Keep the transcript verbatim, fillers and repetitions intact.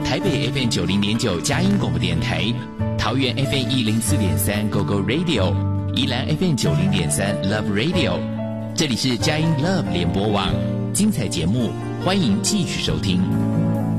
台北 F M 九零点九佳音广播电台，桃园 F M 一零四点三 Go Go Radio， 宜兰 F M 九零点三 Love Radio。这里是佳音 Love 联播网，精彩节目，欢迎继续收听。